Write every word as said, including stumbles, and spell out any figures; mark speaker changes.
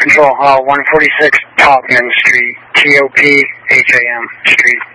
Speaker 1: Control, uh, one forty-six Topman Street, T O P H A M Street.